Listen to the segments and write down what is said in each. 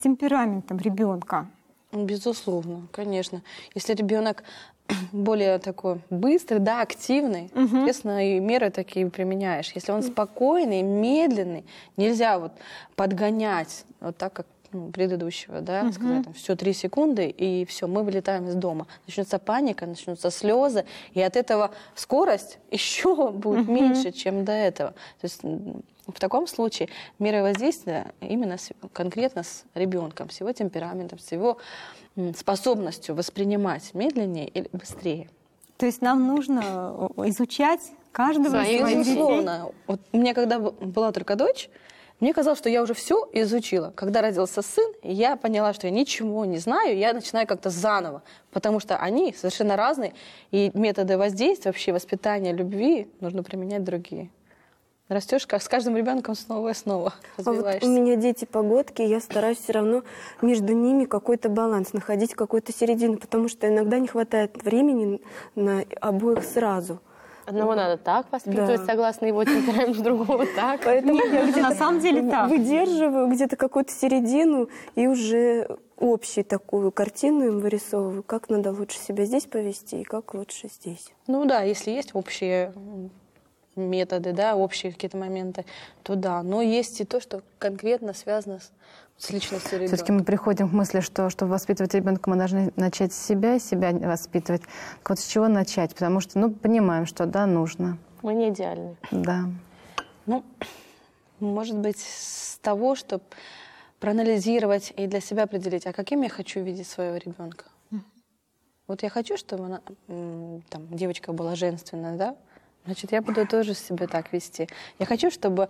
темпераментом ребенка? Безусловно, конечно. Если ребенок более такой быстрый, да, активный, естественно, и меры такие применяешь. Если он спокойный, медленный, нельзя вот подгонять вот так, как предыдущего, да, сказать, там, все 3 секунды, и все, мы вылетаем из дома. Начнется паника, начнутся слезы, и от этого скорость еще будет меньше, чем до этого. То есть в таком случае меры воздействия именно конкретно с ребенком, с его темпераментом, с его способностью воспринимать медленнее или быстрее. То есть нам нужно изучать каждого из своих детей? Безусловно. Вот у меня когда была только дочь, мне казалось, что я уже все изучила. Когда родился сын, я поняла, что я ничего не знаю, я начинаю как-то заново, потому что они совершенно разные, и методы воздействия, вообще воспитания, любви нужно применять другие. Растешь как с каждым ребенком снова и снова развиваешься. Вот у меня дети погодки, я стараюсь все равно между ними какой-то баланс, находить какую-то середину, потому что иногда не хватает времени на обоих сразу. Одного надо так воспитывать, согласно его темпераменту, другого так. Поэтому я где-то на самом деле так. выдерживаю где-то какую-то середину и уже общую такую картину им вырисовываю, как надо лучше себя здесь повести и как лучше здесь. Ну да, если есть общие методы, да, общие какие-то моменты, то да. Но есть и то, что конкретно связано с личностью ребенка. Все-таки мы приходим к мысли, что чтобы воспитывать ребенка, мы должны начать с себя воспитывать. Так вот с чего начать? Потому что, понимаем, что да, нужно. Мы не идеальны. Да. Ну, может быть, с того, чтобы проанализировать и для себя определить, а каким я хочу видеть своего ребенка. Вот я хочу, чтобы она, там, девочка была женственная, да? Значит, я буду тоже себя так вести. Я хочу, чтобы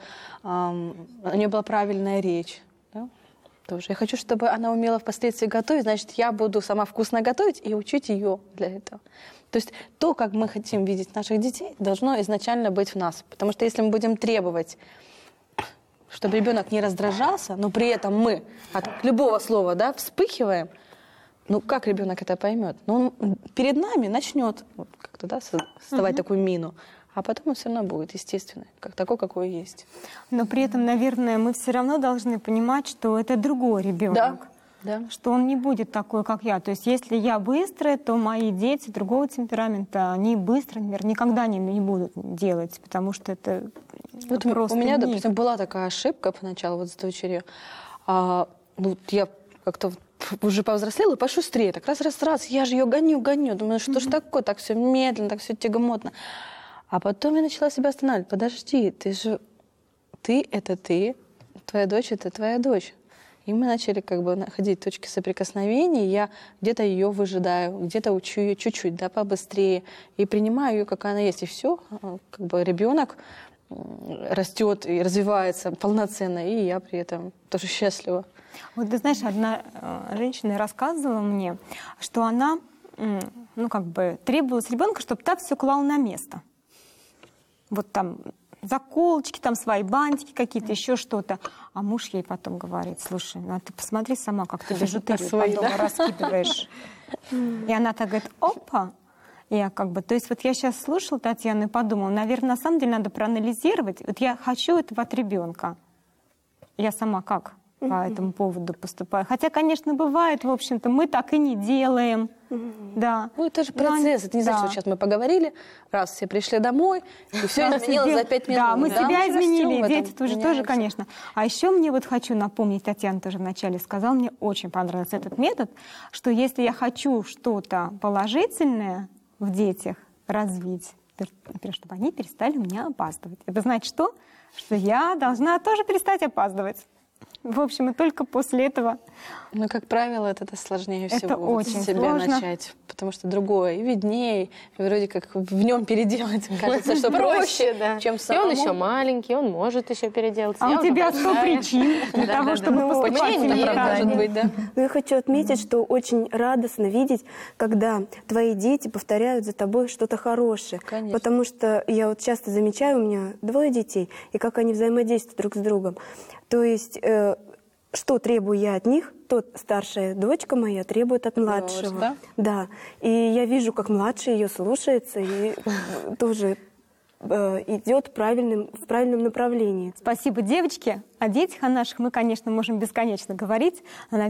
у нее была правильная речь. Да? Тоже. Я хочу, чтобы она умела впоследствии готовить. Значит, я буду сама вкусно готовить и учить ее для этого. То есть то, как мы хотим видеть наших детей, должно изначально быть в нас. Потому что если мы будем требовать, чтобы ребенок не раздражался, но при этом мы от любого слова, да, вспыхиваем, как ребенок это поймет? Он перед нами начнет как-то, да, создавать такую мину. А потом он все равно будет естественный, как такой, какой есть. Но при этом, наверное, мы все равно должны понимать, что это другой ребенок. Да. Что он не будет такой, как я. То есть если я быстрая, то мои дети другого темперамента, они быстро, например, никогда не будут делать, потому что это вот просто у меня, не... допустим, была такая ошибка поначалу вот с дочерью. Я как-то уже повзрослела, пошустрее. Так раз, я же ее гоню. Думаю, что ж такое, так все медленно, так все тягомотно. А потом я начала себя останавливать. Подожди, ты это ты, твоя дочь это твоя дочь. И мы начали как бы находить точки соприкосновения. Я где-то ее выжидаю, где-то учу ее чуть-чуть, да, побыстрее. И принимаю ее, какая она есть. И все, как бы ребенок растет и развивается полноценно, и я при этом тоже счастлива. Вот ты знаешь, одна женщина рассказывала мне, что она, требовала с ребенка, чтобы так все клал на место. Вот там заколочки, там свои бантики какие-то, еще что-то. А муж ей потом говорит: слушай, ты посмотри сама, как ты бижутерию по дому раскидываешь. И она так говорит: опа. Я то есть вот я сейчас слушала Татьяну и подумала, наверное, на самом деле надо проанализировать. Вот я хочу этого от ребенка. Я сама как по этому поводу поступаю. Хотя, конечно, бывает, в общем-то, мы так и не делаем. Да. Это же процесс. Это не значит, что сейчас мы поговорили, раз все пришли домой, и все изменилось за 5 минут. Да, мы себя изменили, дети тоже, конечно. А еще мне хочу напомнить, Татьяна тоже вначале сказала, мне очень понравился этот метод, что если я хочу что-то положительное в детях развить, например, чтобы они перестали у меня опаздывать. Это значит что? Что я должна тоже перестать опаздывать. В общем, и только после этого... Как правило, это сложнее всего. Это очень себя сложно. Начать. Потому что другое и виднее, и вроде как в нем переделать. Кажется, что проще, чем самому. И он еще маленький, он может еще переделать. А у тебя 100 причин для того, чтобы поступать неправильно. Но я хочу отметить, что очень радостно видеть, когда твои дети повторяют за тобой что-то хорошее. Конечно. Потому что я вот часто замечаю, у меня 2 детей, и как они взаимодействуют друг с другом. То есть, что требую я от них, то старшая дочка моя требует от младшего. Да? Да. И я вижу, как младший ее слушается, и тоже идет в правильном направлении. Спасибо, девочки. О детях о наших мы, конечно, можем бесконечно говорить.